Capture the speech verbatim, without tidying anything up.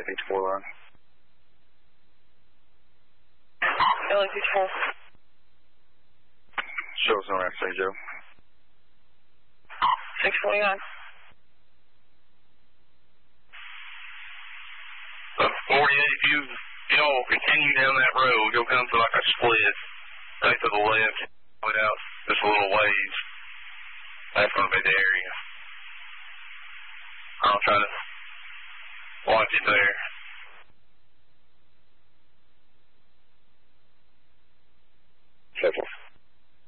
four line. L A sixty-four. Show us on X-ray, Joe. six forty-nine. So forty-eight, if you, y'all will continue down that road, you'll come to like a split, right to the left, point out just a little ways. That's going to be the area. I'll try to watch it there.